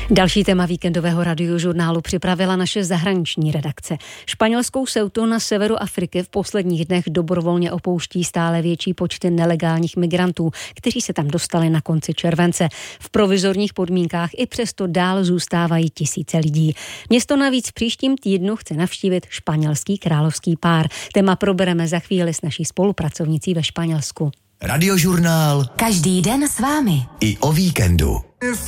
Další téma víkendového radiožurnálu připravila naše zahraniční redakce. Španělskou Ceutu na severu Afriky v posledních dnech dobrovolně opouští stále větší počty nelegálních migrantů, kteří se tam dostali na konci července. V provizorních podmínkách i přesto dál zůstávají tisíce lidí. Město navíc v příštím týdnu chce navštívit španělský královský pár. Téma probereme za chvíli s naší spolupracovnicí ve Španělsku. Radiožurnál. Každý den s vámi. I o víkendu.